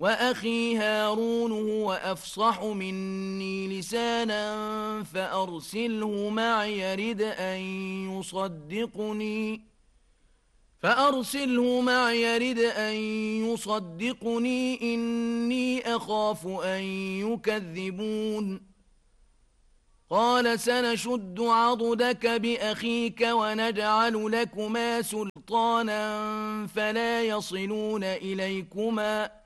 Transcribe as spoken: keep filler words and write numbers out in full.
وأخي هارون هو أفصح مني لسانا فأرسله معي يرد أن يصدقني فأرسله معي يرد أن يصدقني إني أخاف أن يكذبون قال سنشد عضدك بأخيك ونجعل لكما سلطانا فلا يصلون إليكما